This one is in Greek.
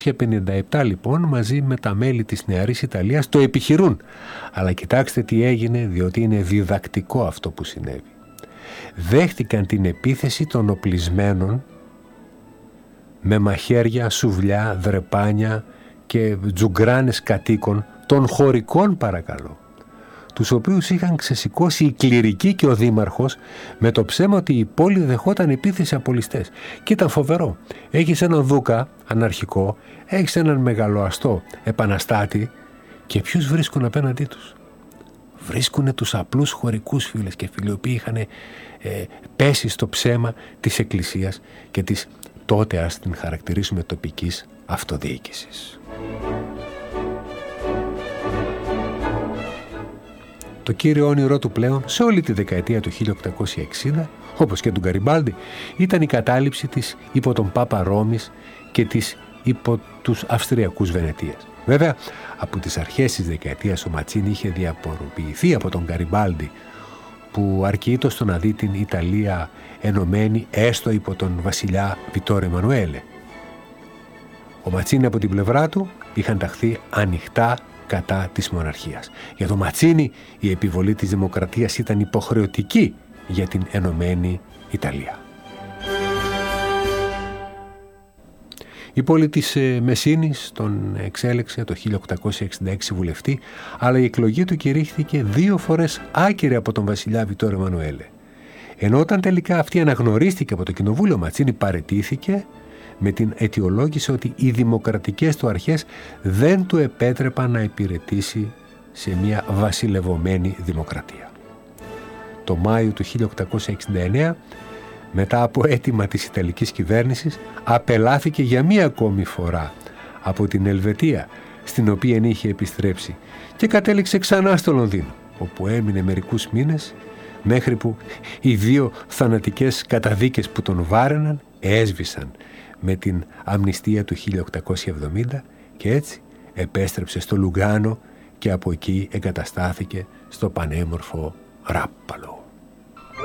1957 λοιπόν μαζί με τα μέλη της Νεαρής Ιταλίας το επιχειρούν. Αλλά κοιτάξτε τι έγινε, διότι είναι διδακτικό αυτό που συνέβη. Δέχτηκαν την επίθεση των οπλισμένων με μαχαίρια, σουβλιά, δρεπάνια και τζουγκράνες κατοίκων, των χωρικών παρακαλώ, τους οποίους είχαν ξεσηκώσει οι κληρικοί και ο δήμαρχος με το ψέμα ότι η πόλη δεχόταν επίθεση από ληστές. Και ήταν φοβερό. Έχεις έναν δούκα αναρχικό, έχεις έναν μεγαλοαστό επαναστάτη και ποιους βρίσκουν απέναντί τους? Βρίσκουν τους απλούς χωρικούς, φίλες και φίλοι, οι οποίοι είχαν πέσει στο ψέμα της Εκκλησίας και της τότε, ας την χαρακτηρίσουμε, τοπικής αυτοδιοίκησης. Το κύριο όνειρό του πλέον σε όλη τη δεκαετία του 1860, όπως και του Γκαριμπάλντι, ήταν η κατάληψη της υπό τον Πάπα Ρώμης και της υπό τους Αυστριακούς Βενετίας. Βέβαια, από τις αρχές της δεκαετίας ο Ματσίνι είχε διαφοροποιηθεί από τον Γκαριμπάλντι, που αρκείτο στο να δει την Ιταλία ενωμένη έστω υπό τον βασιλιά Βιτόρε Εμμανουέλε. Ο Ματσίνι από την πλευρά του είχαν ταχθεί ανοιχτά κατά της μοναρχίας. Για τον Ματσίνι η επιβολή της δημοκρατίας ήταν υποχρεωτική για την ενωμένη Ιταλία. Η πόλη της Μεσίνης τον εξέλεξε το 1866 βουλευτή, αλλά η εκλογή του κηρύχθηκε 2 φορές άκυρη από τον βασιλιά Βιτόρε Εμμανουέλε. Ενώ όταν τελικά αυτή αναγνωρίστηκε από το κοινοβούλιο, Ματσίνι παραιτήθηκε με την αιτιολόγηση ότι οι δημοκρατικές του αρχές δεν του επέτρεπαν να υπηρετήσει σε μια βασιλευωμένη δημοκρατία. Το Μάιο του 1869, μετά από αίτημα της Ιταλικής κυβέρνησης, απελάθηκε για μία ακόμη φορά από την Ελβετία, στην οποία είχε επιστρέψει, και κατέληξε ξανά στο Λονδίνο, όπου έμεινε μερικούς μήνες, μέχρι που οι 2 θανατικές καταδίκες που τον βάραιναν έσβησαν με την αμνηστία του 1870 και έτσι επέστρεψε στο Λουγκάνο και από εκεί εγκαταστάθηκε στο πανέμορφο Ράπαλο.